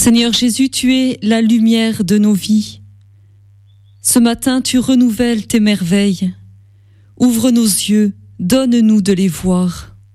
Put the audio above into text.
Seigneur Jésus, tu es la lumière de nos vies. Ce matin, tu renouvelles tes merveilles. Ouvre nos yeux, donne-nous de les voir.